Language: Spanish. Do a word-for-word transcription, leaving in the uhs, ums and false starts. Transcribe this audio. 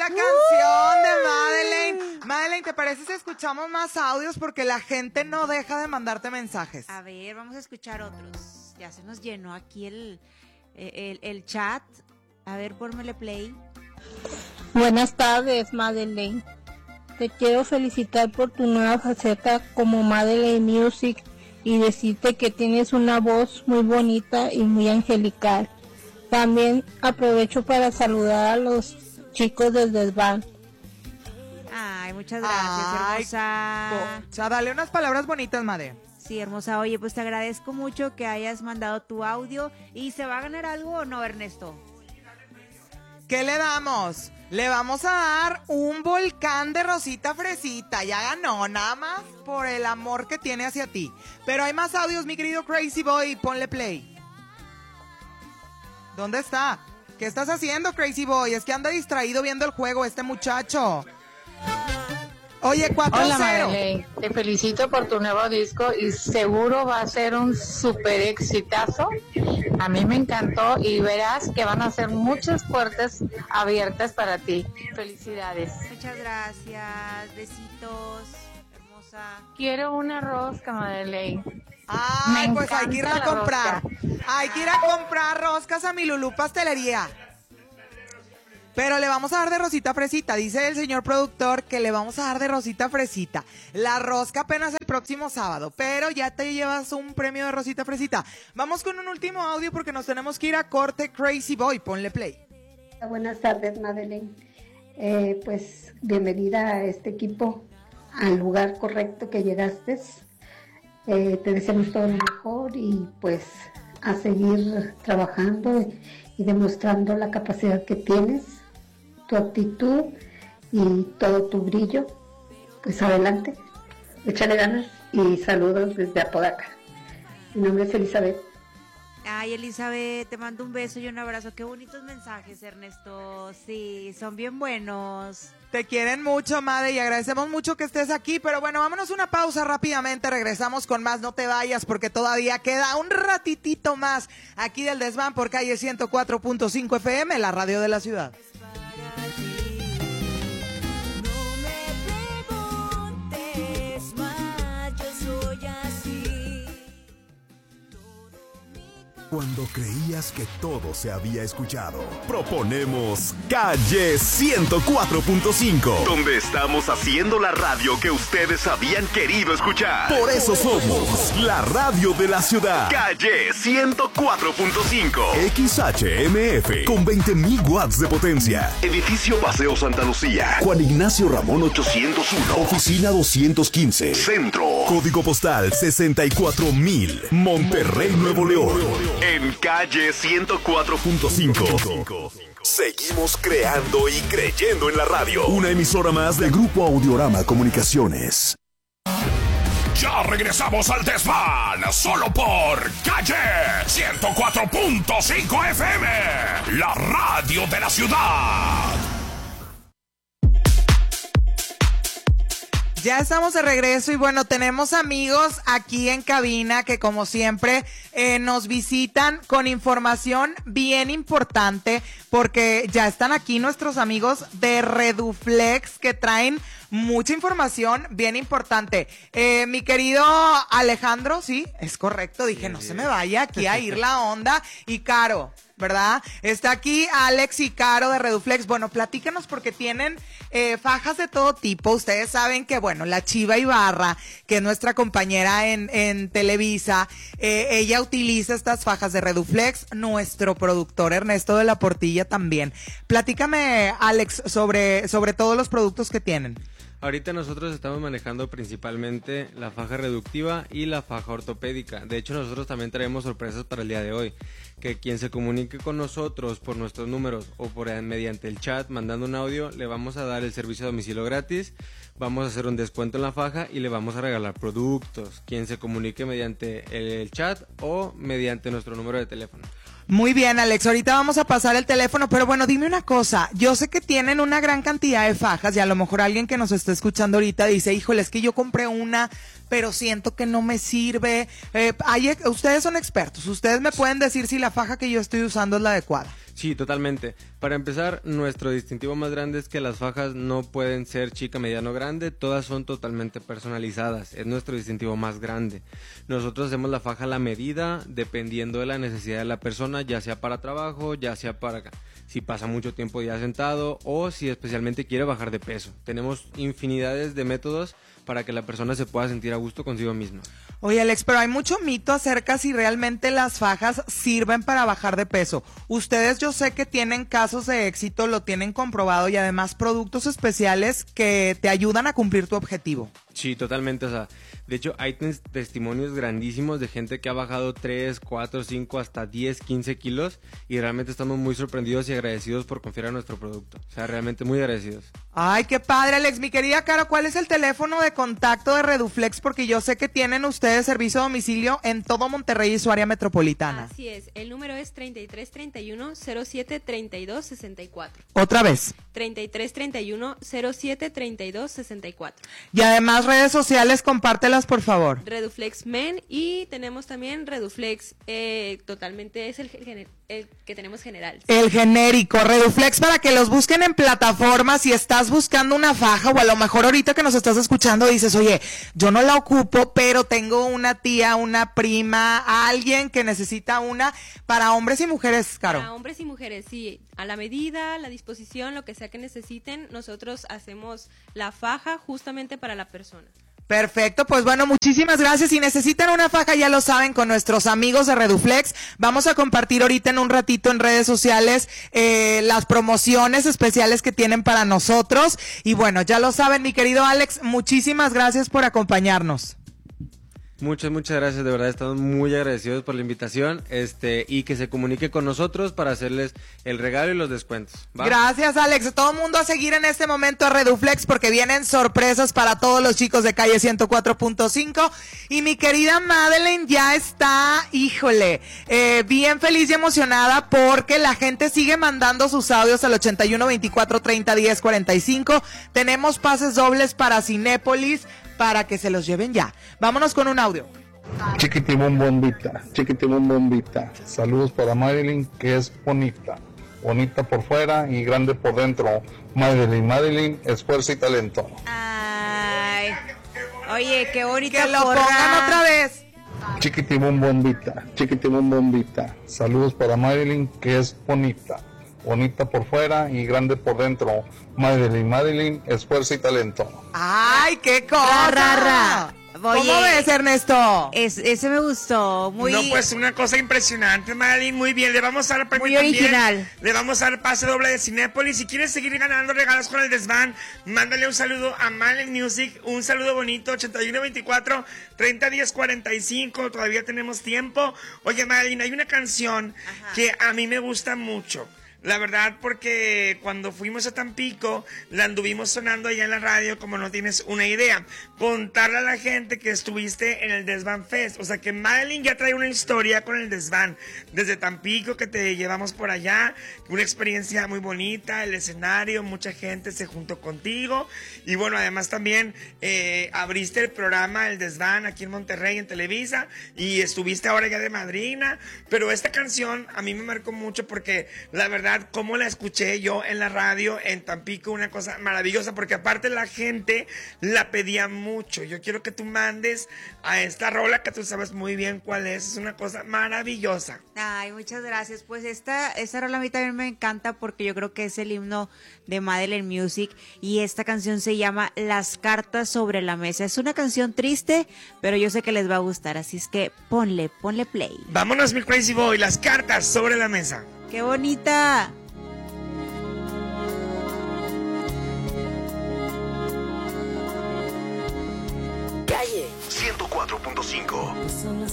canción de Madeleine. Madeleine, ¿te parece si escuchamos más audios? Porque la gente no deja de mandarte mensajes. A ver, vamos a escuchar otros. Ya se nos llenó aquí el, el, el chat. A ver, pónmele play. Buenas tardes, Madeleine. Te quiero felicitar por tu nueva faceta como Madeleine Music y decirte que tienes una voz muy bonita y muy angelical. También aprovecho para saludar a los chicos del desván. Ay, muchas gracias, Ay, hermosa. Pocha, dale unas palabras bonitas, Made. Sí, hermosa. Oye, pues te agradezco mucho que hayas mandado tu audio. ¿Y se va a ganar algo o no, Ernesto? ¿Qué le damos? Le vamos a dar un volcán de Rosita Fresita. Ya ganó, nada más por el amor que tiene hacia ti. Pero hay más audios, mi querido Crazy Boy. Ponle play. ¿Dónde está? ¿Qué estás haciendo, Crazy Boy? Es que anda distraído viendo el juego este muchacho. Oye, cuatro cero. Hola, Madeleine. Te felicito por tu nuevo disco y seguro va a ser un súper exitazo. A mí me encantó y verás que van a ser muchas puertas abiertas para ti. Felicidades. Muchas gracias. Besitos, hermosa. Quiero una rosca, Madeleine. Ay, Me pues hay que ir a encanta la comprar. rosca. Hay que ir a comprar roscas a mi Lulú Pastelería. Pero le vamos a dar de Rosita Fresita. Dice el señor productor que le vamos a dar de Rosita Fresita. La rosca apenas el próximo sábado. Pero ya te llevas un premio de Rosita Fresita. Vamos con un último audio porque nos tenemos que ir a corte. Crazy Boy, ponle play. Buenas tardes, Madeleine. Eh, pues bienvenida a este equipo, al lugar correcto que llegaste. Eh, te deseamos todo lo mejor y pues a seguir trabajando y demostrando la capacidad que tienes, tu actitud y todo tu brillo. Pues adelante, échale ganas y saludos desde Apodaca. Mi nombre es Elizabeth. Ay, Elizabeth, te mando un beso y un abrazo. Qué bonitos mensajes, Ernesto. Sí, son bien buenos. Te quieren mucho, Made, y agradecemos mucho que estés aquí. Pero bueno, vámonos una pausa rápidamente. Regresamos con más. No te vayas porque todavía queda un ratitito más aquí del Desván por calle ciento cuatro punto cinco F M, la radio de la ciudad. Cuando creías que todo se había escuchado, proponemos Calle ciento cuatro punto cinco, donde estamos haciendo la radio que ustedes habían querido escuchar. Por eso somos la radio de la ciudad. Calle ciento cuatro punto cinco, X H M F, con veinte mil watts de potencia. Edificio Paseo Santa Lucía, Juan Ignacio Ramón ochocientos uno, Oficina doscientos quince, Centro. Código postal sesenta y cuatro mil, Monterrey, Nuevo León. En Calle ciento cuatro punto cinco. Seguimos creando y creyendo en la radio. Una emisora más de Grupo Audiorama Comunicaciones. Ya regresamos al Desván, solo por Calle ciento cuatro punto cinco F M, la radio de la ciudad. Ya estamos de regreso y bueno, tenemos amigos aquí en cabina que como siempre eh, nos visitan con información bien importante porque ya están aquí nuestros amigos de Reduflex que traen mucha información bien importante. Eh, mi querido Alejandro, sí, es correcto, dije no se me vaya aquí a ir la onda y Caro, ¿verdad? Está aquí Alex y Caro de Reduflex. Bueno, platícanos porque tienen eh, fajas de todo tipo. Ustedes saben que, bueno, la Chiva Ibarra, que es nuestra compañera en, en Televisa, eh, ella utiliza estas fajas de Reduflex. Nuestro productor Ernesto de la Portilla también. Platícame, Alex, sobre, sobre todos los productos que tienen. Ahorita nosotros estamos manejando principalmente la faja reductiva y la faja ortopédica. De hecho, nosotros también traemos sorpresas para el día de hoy. Que quien se comunique con nosotros por nuestros números o por mediante el chat mandando un audio, le vamos a dar el servicio a domicilio gratis, vamos a hacer un descuento en la faja y le vamos a regalar productos. Quien se comunique mediante el chat o mediante nuestro número de teléfono. Muy bien, Alex, ahorita vamos a pasar el teléfono, pero bueno, dime una cosa, yo sé que tienen una gran cantidad de fajas y a lo mejor alguien que nos está escuchando ahorita dice, híjole, es que yo compré una, pero siento que no me sirve. Eh, hay, ustedes son expertos, ustedes me pueden decir si la faja que yo estoy usando es la adecuada. Sí, totalmente. Para empezar, nuestro distintivo más grande es que las fajas no pueden ser chica, mediano o grande, todas son totalmente personalizadas, es nuestro distintivo más grande. Nosotros hacemos la faja a la medida, dependiendo de la necesidad de la persona, ya sea para trabajo, ya sea para si pasa mucho tiempo ya sentado o si especialmente quiere bajar de peso. Tenemos infinidades de métodos para que la persona se pueda sentir a gusto consigo misma. Oye, Alex, pero hay mucho mito acerca si realmente las fajas sirven para bajar de peso. Ustedes yo sé que tienen casos de éxito, lo tienen comprobado y además productos especiales que te ayudan a cumplir tu objetivo. Sí, totalmente, o sea, de hecho hay tes- testimonios grandísimos de gente que ha bajado tres, cuatro, cinco, hasta diez, quince kilos y realmente estamos muy sorprendidos y agradecidos por confiar en nuestro producto, o sea, realmente muy agradecidos. Ay, qué padre, Alex. Mi querida Caro, ¿cuál es el teléfono de contacto de Reduflex? Porque yo sé que tienen ustedes servicio a domicilio en todo Monterrey y su área metropolitana. Así es, el número es treinta y tres treinta y uno cero siete treinta y dos sesenta y cuatro. Otra vez. treinta y tres treinta y uno cero siete treinta y dos sesenta y cuatro. Y además redes sociales, compártelas por favor. Reduflex Men y tenemos también Reduflex, eh, totalmente es el, gener- el que tenemos general. El genérico, Reduflex, para que los busquen en plataformas. Si estás buscando una faja o a lo mejor ahorita que nos estás escuchando dices, oye, yo no la ocupo, pero tengo una tía, una prima, alguien que necesita una para hombres y mujeres, Caro. Para hombres y mujeres, sí, a la medida, a la disposición, lo que sea que necesiten, nosotros hacemos la faja justamente para la persona. Perfecto, pues bueno, muchísimas gracias. Si necesitan una faja, ya lo saben, con nuestros amigos de Reduflex. Vamos a compartir ahorita en un ratito en redes sociales eh, las promociones especiales que tienen para nosotros. Y bueno, ya lo saben, mi querido Alex, muchísimas gracias por acompañarnos. Muchas, muchas gracias, de verdad estamos muy agradecidos por la invitación, este, y que se comunique con nosotros para hacerles el regalo y los descuentos, ¿va? Gracias, Alex. Todo el mundo a seguir en este momento a Reduflex porque vienen sorpresas para todos los chicos de Calle ciento cuatro punto cinco. Y mi querida Madeleine ya está, híjole, eh, bien feliz y emocionada porque la gente sigue mandando sus audios al ochenta y uno veinticuatro treinta diez cuarenta y cinco. Tenemos pases dobles para Cinépolis para que se los lleven ya. Vámonos con un audio. Chiquitibum bombita, chiquitibum bombita. Saludos para Madeline, que es bonita. Bonita por fuera y grande por dentro. Madeline, Madeline, esfuerzo y talento. Ay, oye, qué bonita Que lo porra. pongan otra vez. Chiquitibum bombita, chiquitibum bombita. Saludos para Madeline, que es bonita. Bonita por fuera y grande por dentro. Madeline, Madeline, esfuerzo y talento. ¡Ay, qué cosa! Ra, ra, ra. Oye, ¿Cómo ves, Ernesto? Es, ese me gustó, muy, No, pues una cosa impresionante, Madeline, muy bien. Le vamos a dar premio muy también. original. Le vamos a dar pase doble de Cinépolis. Si quieres seguir ganando regalos con el desván, mándale un saludo a Madeline Music. Un saludo bonito, ochenta y uno veinticuatro treinta diez cuarenta y cinco. Todavía tenemos tiempo. Oye, Madeline, hay una canción Ajá. que a mí me gusta mucho. La verdad, porque cuando fuimos a Tampico, la anduvimos sonando allá en la radio, como no tienes una idea. Contarle a la gente que estuviste en el Desván Fest. O sea, que Madeline ya trae una historia con el Desván. Desde Tampico, que te llevamos por allá. Una experiencia muy bonita, el escenario, mucha gente se juntó contigo. Y bueno, además también eh, abriste el programa El Desván aquí en Monterrey, en Televisa. Y estuviste ahora ya de madrina. Pero esta canción a mí me marcó mucho porque la verdad, como la escuché yo en la radio en Tampico, una cosa maravillosa, porque aparte la gente la pedía mucho. Yo quiero que tú mandes a esta rola que tú sabes muy bien cuál es, es una cosa maravillosa. Ay, muchas gracias. Pues esta, esta rola a mí también me encanta porque yo creo que es el himno de Madeline Music y esta canción se llama Las cartas sobre la mesa. Es una canción triste, pero yo sé que les va a gustar, así es que ponle, ponle play. Vámonos, mi Crazy Boy, las cartas sobre la mesa. ¡Qué bonita! Calle ciento cuatro punto cinco.